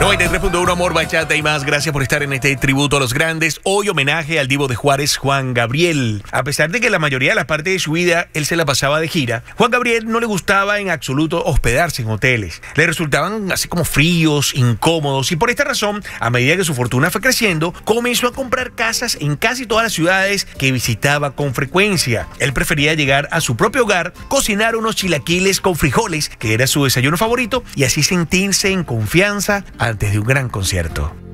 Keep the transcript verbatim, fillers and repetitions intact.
noventa y tres punto uno Amor, Bachata y más. Gracias por estar en este tributo a los grandes. Hoy homenaje al divo de Juárez, Juan Gabriel. A pesar de que la mayoría de la parte de su vida él se la pasaba de gira, Juan Gabriel no le gustaba en absoluto hospedarse en hoteles. Le resultaban así como fríos, incómodos, y por esta razón, a medida que su fortuna fue creciendo, comenzó a comprar casas en casi todas las ciudades que visitaba con frecuencia. Él prefería llegar a su propio hogar, cocinar unos chilaquiles con frijoles, que era su desayuno favorito, y así sentirse en confianza antes de un gran concierto.